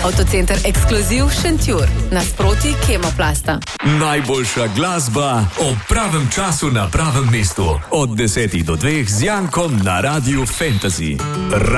Avtocenter Ekskluziv Šentjur, nasproti Kemoplasta. Najboljša glasba ob pravem času na pravem mestu. Od 10 do 2 z Jankom na Radiu Fantasy.